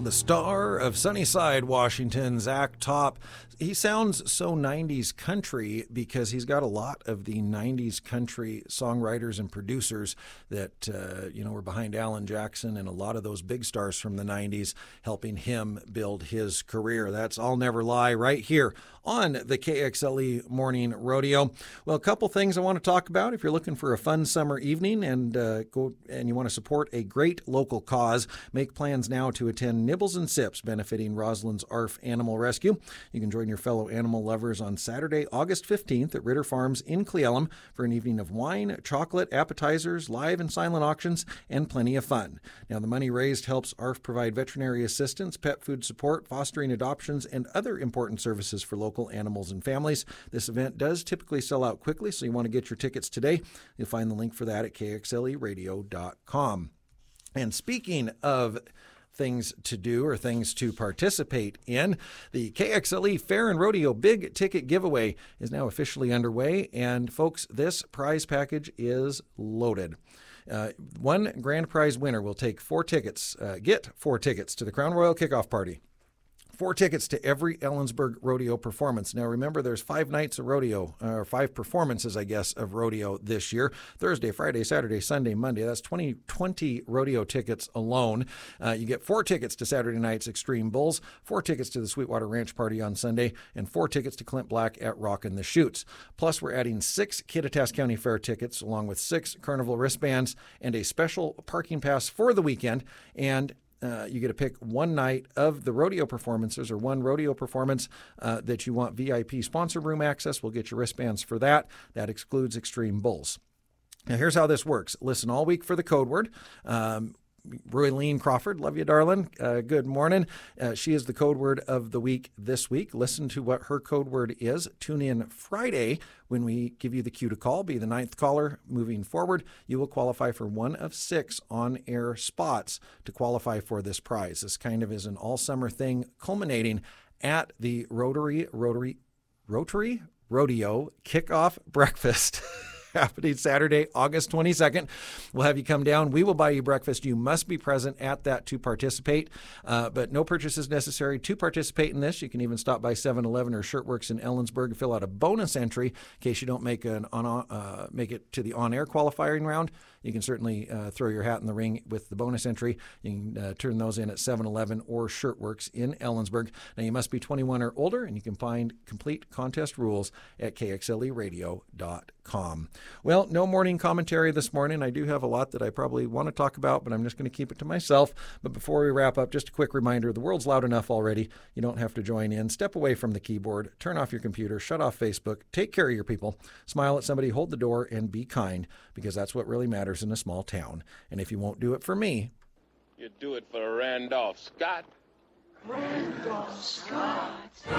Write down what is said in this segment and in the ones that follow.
The star of Sunnyside, Washington, Zach Top. He sounds so 90s country because he's got a lot of the 90s country songwriters and producers that, were behind Alan Jackson and a lot of those big stars from the 90s helping him build his career. That's I'll Never Lie right here on the KXLE Morning Rodeo. Well, a couple things I want to talk about. If you're looking for a fun summer evening and you want to support a great local cause, make plans now to attend Nibbles and Sips benefiting Rosalind's ARF Animal Rescue. You can join your fellow animal lovers on Saturday, August 15th at Ritter Farms in Cle Elum for an evening of wine, chocolate, appetizers, live and silent auctions, and plenty of fun. Now, the money raised helps ARF provide veterinary assistance, pet food support, fostering adoptions, and other important services for local animals and families. This event does typically sell out quickly, so you want to get your tickets today. You'll find the link for that at kxleradio.com. And speaking of things to do or things to participate in, the KXLE Fair and Rodeo Big Ticket Giveaway is now officially underway. And folks, this prize package is loaded. One grand prize winner will take 4 tickets, get 4 tickets to the Crown Royal Kickoff Party. 4 tickets to every Ellensburg rodeo performance. Now, remember, there's 5 nights of rodeo, or 5 performances, I guess, of rodeo this year. Thursday, Friday, Saturday, Sunday, Monday. That's 20 rodeo tickets alone. You get 4 tickets to Saturday night's Extreme Bulls, 4 tickets to the Sweetwater Ranch Party on Sunday, and 4 tickets to Clint Black at Rockin' the Chutes. Plus, we're adding 6 Kittitas County Fair tickets, along with 6 Carnival wristbands, and a special parking pass for the weekend. And you get to pick one night of the rodeo performances or one rodeo performance that you want VIP sponsor room access. We'll get your wristbands for that. That excludes Extreme Bulls. Now, here's how this works. Listen all week for the code word. Roylene Crawford, love you, darling. Good morning. She is the code word of the week this week. Listen to what her code word is. Tune in Friday when we give you the cue to call. Be the 9th caller moving forward. You will qualify for one of 6 on-air spots to qualify for this prize. This kind of is an all-summer thing culminating at the Rotary Rodeo Kickoff Breakfast. Happening Saturday, August 22nd. We'll have you come down. We will buy you breakfast. You must be present at that to participate, but no purchase is necessary to participate in this. You can even stop by 7-Eleven or Shirtworks in Ellensburg and fill out a bonus entry in case you don't make it to the on-air qualifying round. You can certainly throw your hat in the ring with the bonus entry. You can turn those in at 7-Eleven or Shirtworks in Ellensburg. Now, you must be 21 or older, and you can find complete contest rules at kxleradio.com. Well, no morning commentary this morning. I do have a lot that I probably want to talk about, but I'm just going to keep it to myself. But before we wrap up, just a quick reminder, the world's loud enough already. You don't have to join in. Step away from the keyboard, turn off your computer, shut off Facebook, take care of your people, smile at somebody, hold the door, and be kind, because that's what really matters in a small town. And if you won't do it for me, you do it for Randolph Scott. Randolph Scott.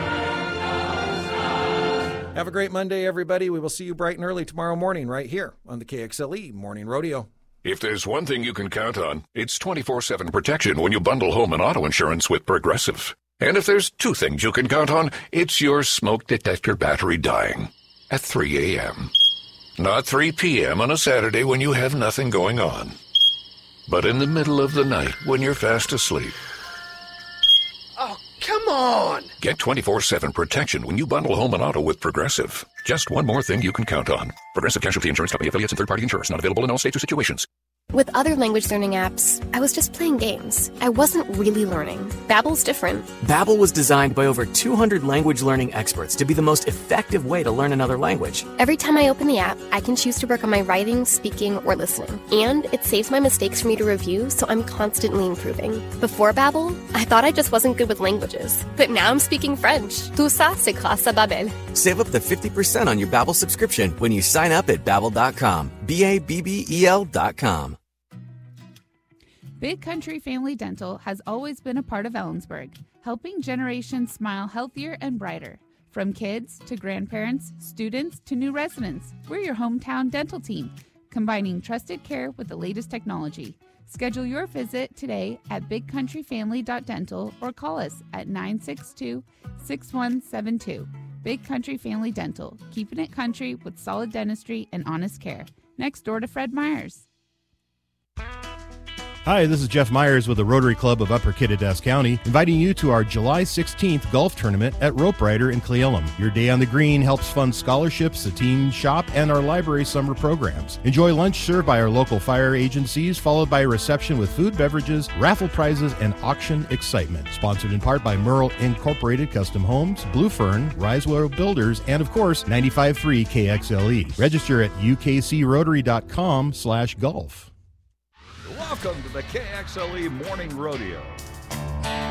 Have a great Monday, everybody. We will see you bright and early tomorrow morning right here on the KXLE Morning Rodeo. If there's one thing you can count on, it's 24/7 protection when you bundle home and auto insurance with Progressive. And if there's 2 things you can count on, it's your smoke detector battery dying at 3 a.m. Not 3 p.m. on a Saturday when you have nothing going on, but in the middle of the night when you're fast asleep. Oh, come on! Get 24/7 protection when you bundle home and auto with Progressive. Just one more thing you can count on. Progressive Casualty Insurance Company, affiliates, and third-party insurers. Not available in all states or situations. With other language learning apps, I was just playing games. I wasn't really learning. Babbel's different. Babbel was designed by over 200 language learning experts to be the most effective way to learn another language. Every time I open the app, I can choose to work on my writing, speaking, or listening. And it saves my mistakes for me to review, so I'm constantly improving. Before Babbel, I thought I just wasn't good with languages. But now I'm speaking French. Tout ça, c'est grâce à Babbel. Save up to 50% on your Babbel subscription when you sign up at Babbel.com. Babbel.com. Big Country Family Dental has always been a part of Ellensburg, helping generations smile healthier and brighter. From kids to grandparents, students to new residents, we're your hometown dental team, combining trusted care with the latest technology. Schedule your visit today at bigcountryfamily.dental or call us at 962-6172. Big Country Family Dental, keeping it country with solid dentistry and honest care. Next door to Fred Meyers. Hi, this is Jeff Myers with the Rotary Club of Upper Kittitas County, inviting you to our July 16th golf tournament at Rope Rider in Cle Elum. Your day on the green helps fund scholarships, the team shop, and our library summer programs. Enjoy lunch served by our local fire agencies, followed by a reception with food, beverages, raffle prizes, and auction excitement. Sponsored in part by Merle Incorporated Custom Homes, Blue Fern, Risewell Builders, and of course, 95.3 KXLE. Register at ukcrotary.com/golf. Welcome to the KXLE Morning Rodeo.